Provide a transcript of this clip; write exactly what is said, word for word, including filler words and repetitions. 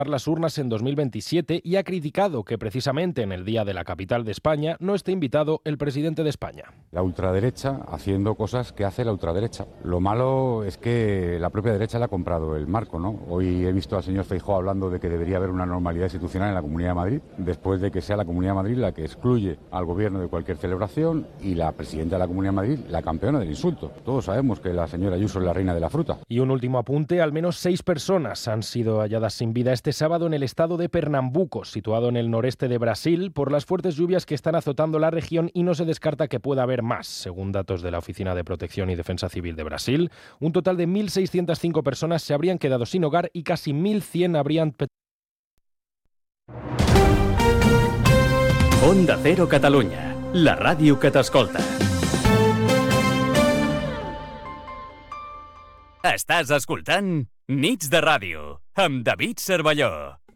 las urnas en dos mil veintisiete y ha criticado que precisamente en el día de la capital de España no esté invitado el presidente de España. La ultraderecha haciendo cosas que hace la ultraderecha. Lo malo es que la propia derecha le ha comprado el marco, ¿no? Hoy he visto al señor Feijóo hablando de que debería haber una normalidad institucional en la Comunidad de Madrid, después de que sea la Comunidad de Madrid la que excluye al gobierno de cualquier celebración y la presidenta de la Comunidad de Madrid la campeona del insulto. Todos sabemos que la señora Ayuso es la reina de la fruta. Y un último apunte, al menos seis personas han sido halladas sin vida este sábado en el estado de Pernambuco, situado en el noreste de Brasil, por las fuertes lluvias que están azotando la región y no se descarta que pueda haber más. Según datos de la Oficina de Protección y Defensa Civil de Brasil, un total de mil seiscientas cinco personas se habrían quedado sin hogar y casi mil cien habrían... Onda Cero Catalunya, la ràdio que t'escolta. Estàs escoltant Nits de Ràdio, amb David Cervelló.